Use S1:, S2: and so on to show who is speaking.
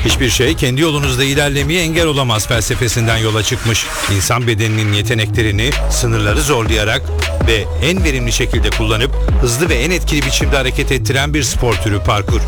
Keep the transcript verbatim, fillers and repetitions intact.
S1: Hiçbir şey kendi yolunuzda ilerlemeye engel olamaz felsefesinden yola çıkmış. İnsan bedeninin yeteneklerini sınırları zorlayarak ve en verimli şekilde kullanıp hızlı ve en etkili biçimde hareket ettiren bir spor türü parkur.